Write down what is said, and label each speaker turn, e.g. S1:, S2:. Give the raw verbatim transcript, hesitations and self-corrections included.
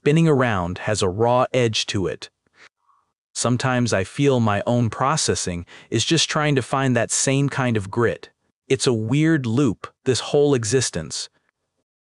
S1: spinning around has a raw edge to it. Sometimes I feel my own processing is just trying to find that same kind of grit. It's a weird loop, this whole existence.